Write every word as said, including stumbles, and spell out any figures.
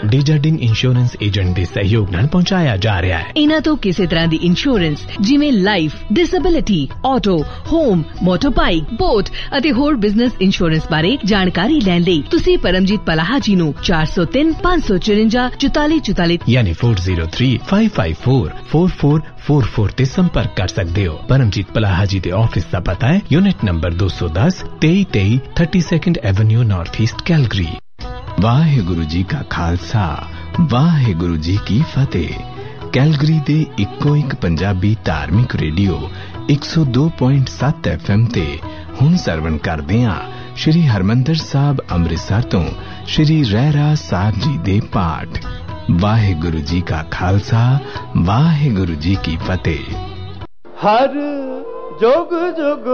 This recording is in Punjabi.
ਡੇਜਰਡਿੰਗ ਇੰਸ਼ੋਰੈਂਸ ਏਜੰਟ ਦੇ ਸਹਿਯੋਗ ਨਾਲ ਪਹੁੰਚਾਇਆ ਜਾ ਰਿਹਾ ਹੈ। ਇਹਨਾਂ ਤੋਂ ਕਿਸੇ ਤਰ੍ਹਾਂ ਦੀ ਇੰਸ਼ੋਰੈਂਸ ਜਿਵੇਂ life, disability, auto, home, ਮੋਟਰਬਾਈਕ, boat ਅਤੇ ਹੋਰ ਬਿਜ਼ਨਸ ਇੰਸ਼ੋਰੈਂਸ ਬਾਰੇ ਜਾਣਕਾਰੀ ਲੈਣ ਲਈ ਤੁਸੀਂ ਪਰਮਜੀਤ ਪਲਾਹਾ ਜੀ ਨੂੰ ਚਾਰ ਸੌ ਤਿੰਨ ਪੰਜ ਸੌ ਚੁਰੰਜਾ ਚੁਤਾਲੀ ਚੁਤਾਲੀ ਯਾਨੀ ਚਾਰ ਜ਼ੀਰੋ ਤਿੰਨ ਪੰਜ ਪੰਜ ਚਾਰ ਚਾਰ ਚਾਰ ਚਾਰ ਚਾਰ ਤੇ ਸੰਪਰਕ ਕਰ ਸਕਦੇ ਹੋ। ਪਰਮਜੀਤ ਪਲਾਹਾ ਜੀ ਦੇ ਆਫਿਸ ਦਾ ਪਤਾ ਹੈ ਯੂਨਿਟ ਨੰਬਰ ਦੋ ਸੌ ਦਸ ਤੇਈ ਤੇਈ ਬਤੀਸਵੀਂ avenue north East Calgary. Waheguru ji ਕਾ ਖਾਲਸਾ, ਵਾਹਿਗੁਰੂ ਜੀ ਕੀ ਫਤਿਹ। ਕੈਲਗਰੀ ਦੇ ਇੱਕੋ ਇੱਕ ਪੰਜਾਬੀ ਧਾਰਮਿਕ ਰੇਡੀਓ ਇੱਕ ਸੌ ਦੋ ਪੁਆਇੰਟ ਸੱਤ ਐਫ ਐਮ ਤੇ ਹੁਣ ਸਰਵਣ ਕਰਦੇ ਹਾਂ ਸ਼੍ਰੀ ਹਰਮੰਦਰ ਸਾਹਿਬ ਅੰਮ੍ਰਿਤਸਰ ਤੋਂ ਸ਼੍ਰੀ ਰਹਿਰਾਸ ਸਾਹਿਬ ਜੀ ਦੇ ਪਾਠ। ਵਾਹਿਗੁਰੂ ਜੀ ਕਾ ਖਾਲਸਾ, ਵਾਹਿਗੁਰੂ ਜੀ ਕੀ ਫਤਿਹ। ਹਰ ਜੁਗ ਜੁਗ